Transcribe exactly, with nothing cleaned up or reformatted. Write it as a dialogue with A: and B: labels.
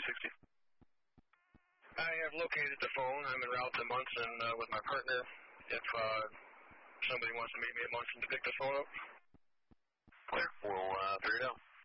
A: sixty. I have located the phone. I'm en route to Munson uh, with my partner. If uh, somebody wants to meet me at Munson to pick the phone up.
B: Clear. We'll uh, figure it out.